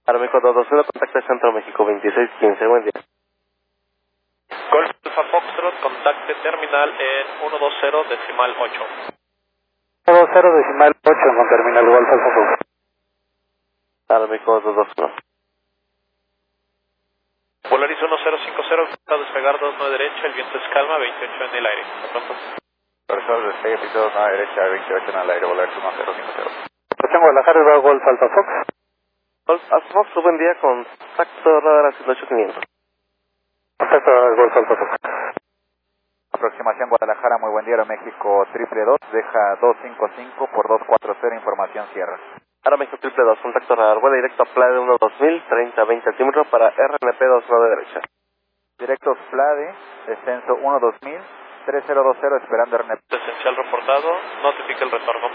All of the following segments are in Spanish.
Aeroméxico 220, contacte Centro México 2615, buen día. Golf Alfa Foxtrot, contacte terminal en 120 decimal 8. 120 decimal 8 con terminal Golf Alfa Fox. Aeroméxico 221. Volaris 1050, está despegar 29 derecha, el viento es calma, 28 en el aire. De pronto. Profesor, despegue, piso 2 derecha, 28 en el aire, Volaris 1050. Tengo Guadalajara, Golf Alfa Fox. Golf Alfa Fox, buen día, contacto radar a 18500. Contacto Golf Alfa Fox. Aproximación Guadalajara, muy buen día, Aeroméxico 222, deja 255 por 240, información cierra. Aeroméxico 222, contacto radar, vuela directo a Plade 12000, 30-20 altímetro para RNP 29 derecha. Directos Plade, descenso 12000, 3020, esperando RNP. Esencial reportado, notifica el retorno.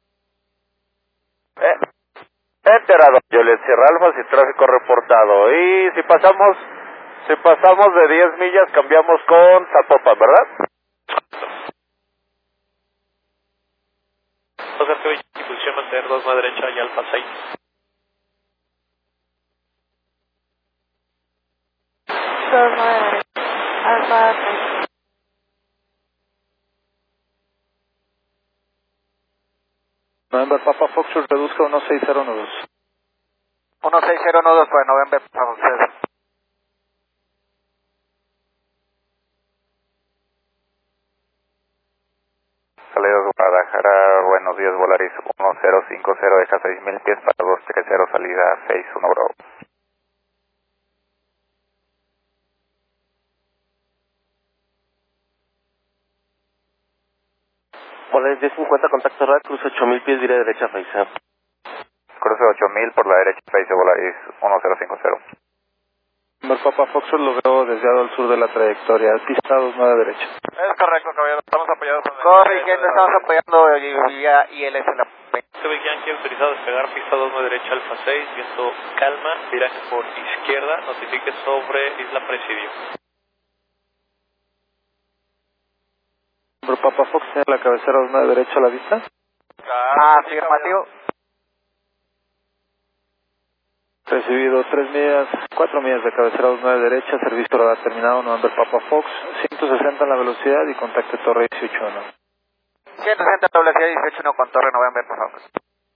Enterado, Violet Sierra Alfa, sin tráfico reportado. Y si pasamos de 10 millas, cambiamos con Zapopan, ¿verdad? Acerca de impulsión, mantener 29 derecha y Alfa 6. Alfa 6. November Papa Fox, reduzca 16012. 16012 para November, para ustedes. Salidas Guadalajara, buenos días, Volaris 1050, deja 6000 pies para 230, salida 61 Bravo. Volaris 1050, contacto radar, cruce 8000 pies, diré derecha, Faiza. Cruce 8000 por la derecha, país de Volaris 1050. November Papa Fox, lo veo desviado al sur de la trayectoria, pista 29 derecha. Es correcto, caballero, estamos apoyados. Corrigiendo, estamos apoyando y él es en la... Quebec Yankee autorizado a despegar, pista 29 derecha, Alfa 6, viento calma, viraje por izquierda, notifique sobre Isla Presidio. November Papa Fox, tiene la cabecera 29 derecha a la vista. Afirmativo. Recibido 4 millas de cabecera 29 derecha, servicio radar terminado, November Papa Fox, 160 en la velocidad y contacte torre 18-1. 160 velocidad 18-1 con torre November, por favor.